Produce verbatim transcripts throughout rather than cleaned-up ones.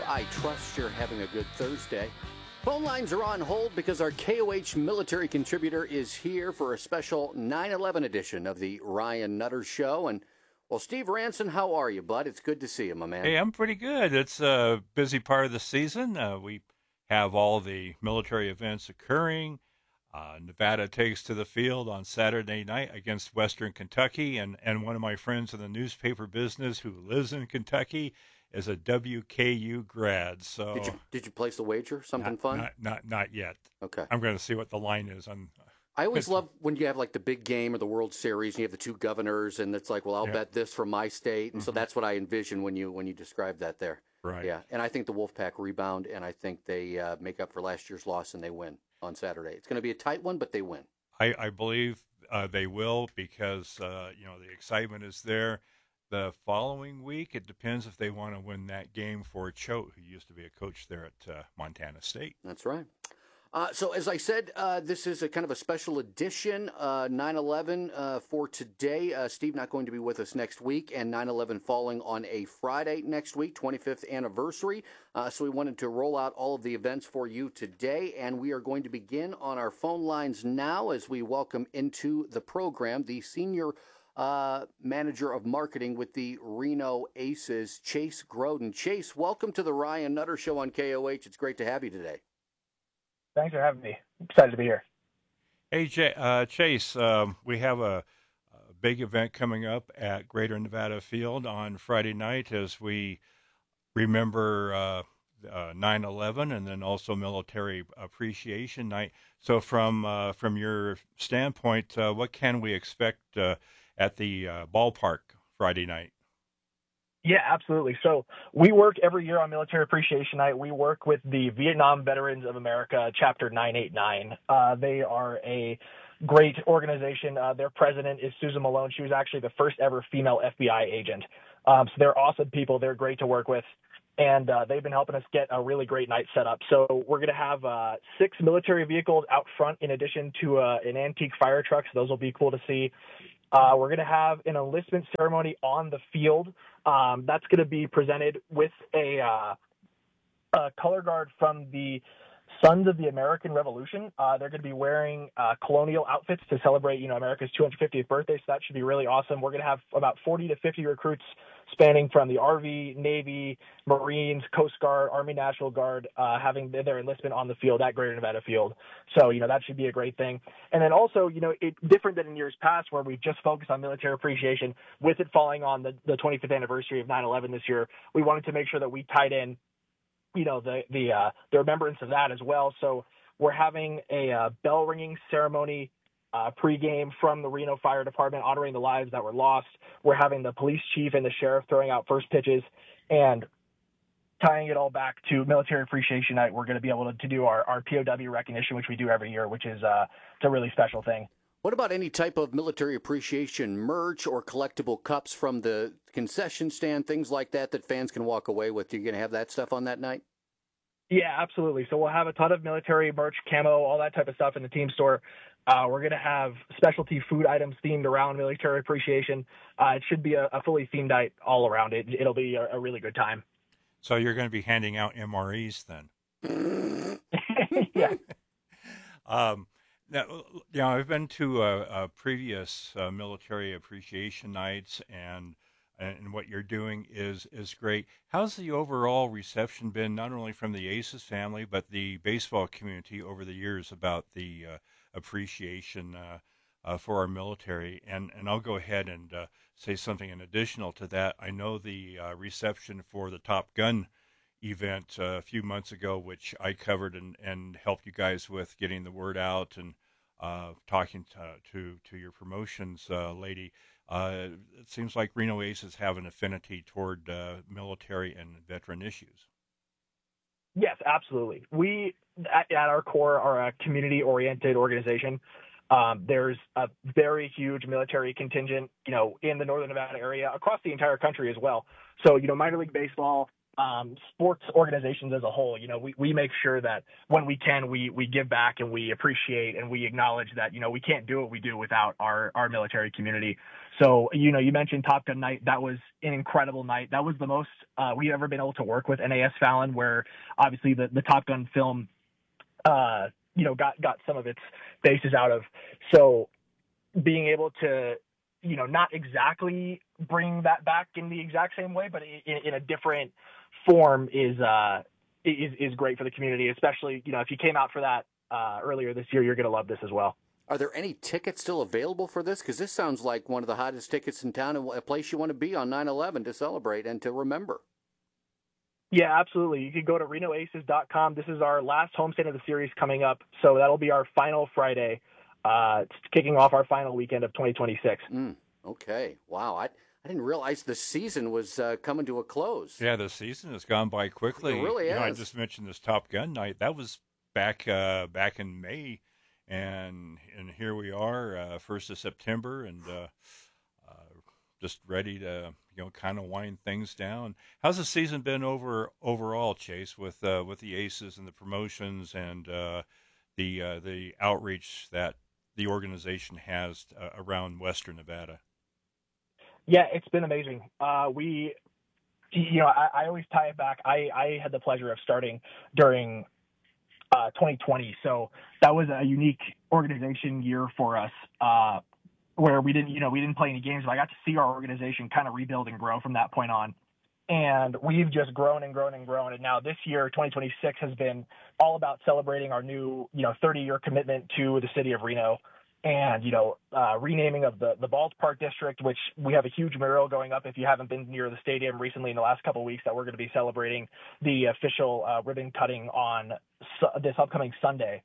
I trust you're having a good Thursday. Phone lines are on hold because our K O H military contributor is here for a special nine eleven edition of the Ryan Nutter Show. And, well, Steve Ranson, how are you, bud? It's good to see you, my man. Hey, I'm pretty good. It's a busy part of the season. Uh, we have all the military events occurring. Uh, Nevada takes to the field on Saturday night against Western Kentucky, and, and one of my friends in the newspaper business who lives in Kentucky is a W K U grad. So did you did you place a wager? Something not, fun? Not, not not yet. Okay. I'm going to see what the line is on. I always love when you have like the big game or the World Series and you have the two governors, and it's like, well, I'll Yeah. bet this from my state, and Mhm. so that's what I envision when you when you describe that there. Right. Yeah, and I think the Wolfpack rebound, and I think they uh, make up for last year's loss and they win on Saturday. It's going to be a tight one, but they win. I, I believe uh, they will because uh, you know the excitement is there. The following week, it depends if they want to win that game for Choate, who used to be a coach there at uh, Montana State. That's right. Uh, so as I said, uh, this is a kind of a special edition, uh, nine eleven uh, for today. Uh, Steve not going to be with us next week, and nine eleven falling on a Friday next week, twenty-fifth anniversary. Uh, so we wanted to roll out all of the events for you today, and we are going to begin on our phone lines now as we welcome into the program the senior uh, manager of marketing with the Reno Aces, Chase Groden. Chase, welcome to the Ryan Nutter Show on K O H. It's great to have you today. Thanks for having me. Excited to be here. Hey, J- uh, Chase, um, we have a, a big event coming up at Greater Nevada Field on Friday night as we remember uh, uh, nine eleven and then also Military Appreciation Night. So from uh, from your standpoint, uh, what can we expect uh, at the uh, ballpark Friday night? Yeah, absolutely. So we work every year on Military Appreciation Night. We work with the Vietnam Veterans of America, Chapter nine eighty-nine. Uh, they are a great organization. Uh, their president is Susan Malone. She was actually the first ever female F B I agent. Um, so they're awesome people. They're great to work with. And uh, they've been helping us get a really great night set up. So we're going to have uh, six military vehicles out front in addition to uh, an antique fire truck. So those will be cool to see. Uh, we're going to have an enlistment ceremony on the field. Um, that's going to be presented with a, uh, a color guard from the Sons of the American Revolution. Uh, they're going to be wearing uh, colonial outfits to celebrate, you know, America's two hundred fiftieth birthday. So that should be really awesome. We're going to have about forty to fifty recruits spanning from the R V, Navy, Marines, Coast Guard, Army National Guard, uh, having their enlistment on the field at Greater Nevada Field. So, you know, that should be a great thing. And then also, you know, it different than in years past where we've just focused on military appreciation. With it falling on the, the twenty-fifth anniversary of nine eleven this year, we wanted to make sure that we tied in, you know, the the uh, the remembrance of that as well. So we're having a uh, bell ringing ceremony uh, pregame from the Reno Fire Department, honoring the lives that were lost. We're having the police chief and the sheriff throwing out first pitches, and tying it all back to Military Appreciation Night. We're going to be able to, to do our, our P O W recognition, which we do every year, which is uh, it's a really special thing. What about any type of military appreciation merch or collectible cups from the concession stand, things like that that fans can walk away with? Are you going to have that stuff on that night? Yeah, absolutely. So we'll have a ton of military merch, camo, all that type of stuff in the team store. Uh, we're going to have specialty food items themed around military appreciation. Uh, it should be a, a fully themed night all around it. It'll be a, a really good time. So you're going to be handing out M R Es then? Yeah. um, now, you know, I've been to uh, uh, previous uh, military appreciation nights, and and what you're doing is is great. How's the overall reception been, not only from the Aces family, but the baseball community over the years about the uh, appreciation uh, uh, for our military? And and I'll go ahead and uh, say something in additional to that. I know the uh, reception for the Top Gun event uh, a few months ago, which I covered and, and helped you guys with getting the word out and uh, talking to, to to your promotions uh, lady. Uh, it seems like Reno Aces have an affinity toward uh, military and veteran issues. Yes, absolutely. We, at, at our core, are a community-oriented organization. Um, there's a very huge military contingent, you know, in the Northern Nevada area, across the entire country as well. So, you know, minor league baseball, um, sports organizations as a whole, you know, we, we make sure that when we can, we, we give back and we appreciate and we acknowledge that, you know, we can't do what we do without our, our military community. So, you know, you mentioned Top Gun night. That was an incredible night. That was the most uh, we've ever been able to work with N A S Fallon, where obviously the, the Top Gun film, uh, you know, got, got some of its bases out of. So being able to, you know, not exactly bring that back in the exact same way, but in, in a different form is, uh, is, is great for the community, especially, you know, if you came out for that uh, earlier this year, you're going to love this as well. Are there any tickets still available for this? Because this sounds like one of the hottest tickets in town and a place you want to be on nine eleven to celebrate and to remember. Yeah, absolutely. You can go to Reno Aces dot com. This is our last homestand of the series coming up, so that'll be our final Friday, uh, kicking off our final weekend of twenty twenty-six. Mm, okay. Wow. I I didn't realize the season was uh, coming to a close. Yeah, the season has gone by quickly. It really you has. know, I just mentioned this Top Gun night. That was back uh, back in May, and and here we are, uh, first of September, and uh, uh, just ready to you know kind of wind things down. How's the season been over overall, Chase, with uh, with the Aces and the promotions and uh, the uh, the outreach that the organization has uh, around Western Nevada? Yeah, it's been amazing. Uh, we, you know, I, I always tie it back. I, I had the pleasure of starting during uh, twenty twenty, so that was a unique organization year for us, uh, where we didn't, you know, we didn't play any games, but I got to see our organization kind of rebuild and grow from that point on. And we've just grown and grown and grown. And now this year, twenty twenty-six, has been all about celebrating our new, you know, thirty-year commitment to the city of Reno. And, you know, uh, renaming of the, the Ballpark District, which we have a huge mural going up if you haven't been near the stadium recently in the last couple of weeks, that we're going to be celebrating the official uh, ribbon cutting on su- this upcoming Sunday.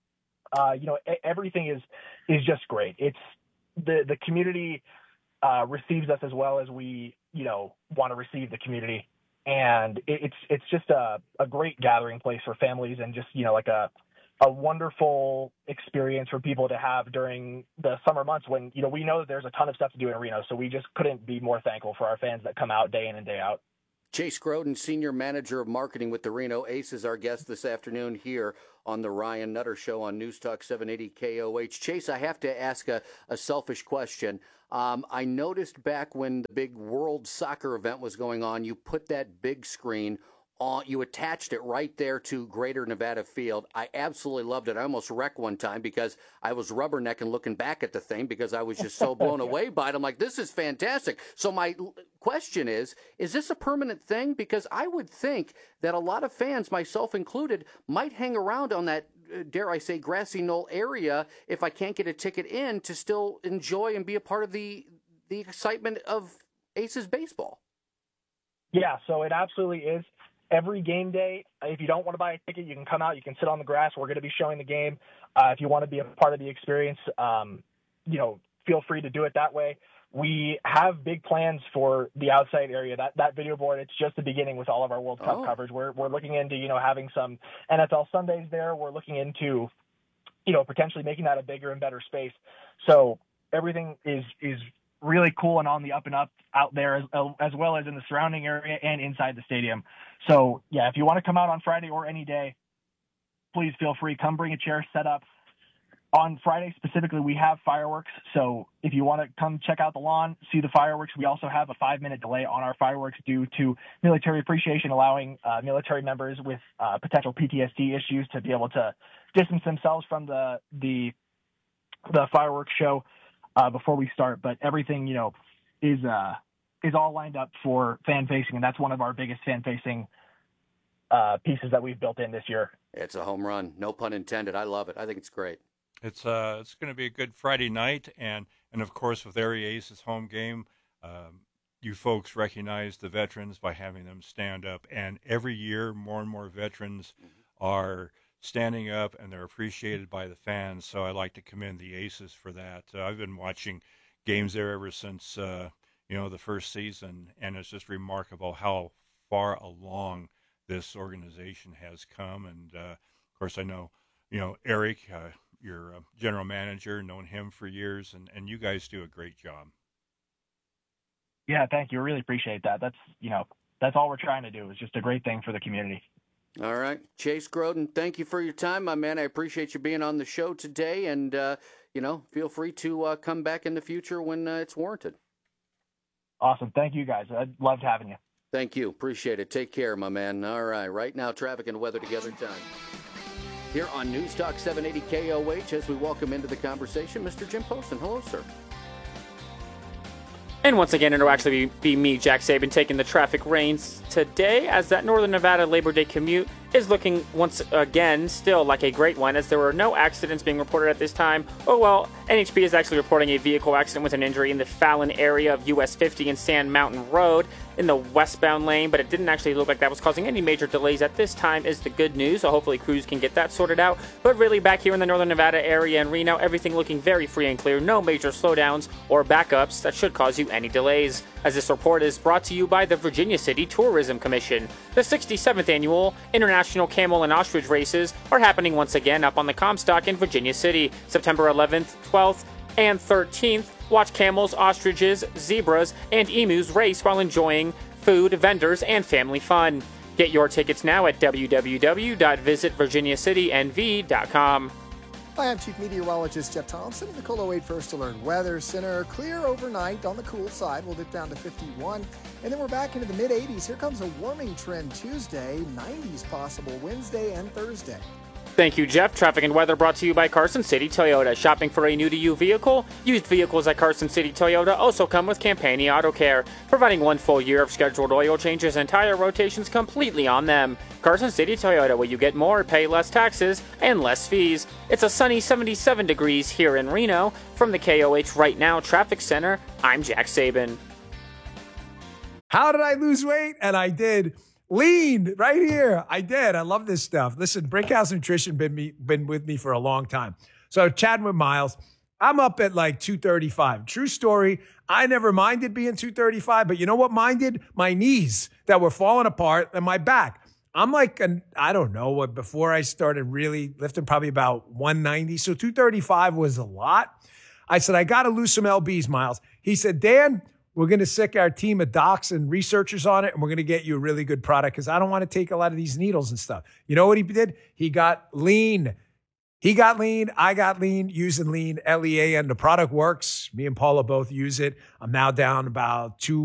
Uh, you know, a- everything is is just great. It's the, the community uh, receives us as well as we, you know, want to receive the community. And it, it's it's just a, a great gathering place for families and just, you know, like a a wonderful experience for people to have during the summer months when, you know, we know that there's a ton of stuff to do in Reno. So we just couldn't be more thankful for our fans that come out day in and day out. Chase Groden, Senior Manager of Marketing with the Reno Aces, our guest this afternoon here on the Ryan Nutter Show on News Talk seven eighty K O H. Chase, I have to ask a, a selfish question. Um, I noticed back when the big World Soccer event was going on, you put that big screen on, you attached it right there to Greater Nevada Field. I absolutely loved it. I almost wrecked one time because I was rubbernecking looking back at the thing because I was just so blown away by it. I'm like, this is fantastic. So my question is, is this a permanent thing? Because I would think that a lot of fans, myself included, might hang around on that, uh, dare I say, grassy knoll area if I can't get a ticket in to still enjoy and be a part of the the excitement of Aces baseball. Yeah, so it absolutely is. Every game day, if you don't want to buy a ticket, you can come out, you can sit on the grass. We're going to be showing the game. Uh, if you want to be a part of the experience, um, you know, feel free to do it that way. We have big plans for the outside area. That that video board, it's just the beginning with all of our World Cup Oh. coverage. We're we're looking into, you know, having some N F L Sundays there. We're looking into, you know, potentially making that a bigger and better space. So everything is is really cool and on the up and up out there, as, as well as in the surrounding area and inside the stadium. So, yeah, if you want to come out on Friday or any day, please feel free. Come bring a chair, set up. On Friday specifically, we have fireworks. So if you want to come check out the lawn, see the fireworks, we also have a five-minute delay on our fireworks due to military appreciation, allowing uh, military members with uh, potential P T S D issues to be able to distance themselves from the the, the fireworks show uh, before we start. But everything, you know, is uh, is all lined up for fan-facing, and that's one of our biggest fan-facing uh, pieces that we've built in this year. It's a home run. No pun intended. I love it. I think it's great. It's uh, it's going to be a good Friday night, and, and of course with Area Aces home game, um, you folks recognize the veterans by having them stand up, and every year more and more veterans mm-hmm. are standing up, and they're appreciated by the fans. So I like to commend the Aces for that. Uh, I've been watching games there ever since uh, you know the first season, and it's just remarkable how far along this organization has come. And uh, of course, I know you know Eric. Uh, your uh, general manager, known him for years, and, and you guys do a great job. Yeah, thank you. I really appreciate that. That's, you know, that's all we're trying to do. Is just a great thing for the community. All right. Chase Grodin, thank you for your time, my man. I appreciate you being on the show today. And, uh, you know, feel free to uh, come back in the future when uh, it's warranted. Awesome. Thank you, guys. I loved having you. Thank you. Appreciate it. Take care, my man. All right. Right now, traffic and weather together time. Here on News Talk seven eighty K O H, as we welcome into the conversation, Mister Jim Poston. Hello, sir. And once again, it'll actually be, be me, Jack Saban, taking the traffic reins today, as that Northern Nevada Labor Day commute is looking once again still like a great one, as there were no accidents being reported at this time. Oh well, N H B is actually reporting a vehicle accident with an injury in the Fallon area of U S fifty and Sand Mountain Road in the westbound lane, but it didn't actually look like that was causing any major delays at this time, is the good news. So hopefully crews can get that sorted out. But really, back here in the Northern Nevada area and Reno, everything looking very free and clear. No major slowdowns or backups that should cause you any delays. As this report is brought to you by the Virginia City Tourism Commission. The sixty-seventh Annual International Camel and Ostrich Races are happening once again up on the Comstock in Virginia City, September eleventh, twelfth, and thirteenth. Watch camels, ostriches, zebras, and emus race while enjoying food, vendors, and family fun. Get your tickets now at w w w dot visit virginia city n v dot com. Hi, I'm Chief Meteorologist Jeff Thompson. Nicole oh eight First Alert Weather Center. Clear overnight on the cool side. We'll dip down to fifty-one. And then we're back into the mid eighties. Here comes a warming trend Tuesday. nineties possible Wednesday and Thursday. Thank you, Jeff. Traffic and weather brought to you by Carson City Toyota. Shopping for a new-to-you vehicle? Used vehicles at Carson City Toyota also come with Campani Auto Care, providing one full year of scheduled oil changes and tire rotations completely on them. Carson City Toyota, where you get more, pay less taxes, and less fees. It's a sunny seventy-seven degrees here in Reno. From the K O H Right Now Traffic Center, I'm Jack Saban. How did I lose weight? And I did. Lean right here. I did. I love this stuff. Listen, Brickhouse Nutrition been me been with me for a long time. So chatting with Miles, I'm up at like two thirty-five. True story. I never minded being two thirty-five, but you know what minded? My knees that were falling apart and my back. I'm like, an, I don't know what, before I started really lifting, probably about one ninety. So two thirty-five was a lot. I said, I got to lose some L Bs, Miles. He said, Dan, we're going to sick our team of docs and researchers on it, and we're going to get you a really good product because I don't want to take a lot of these needles and stuff. You know what he did? He got lean. He got lean. I got lean using lean, L E A N. The product works. Me and Paula both use it. I'm now down about two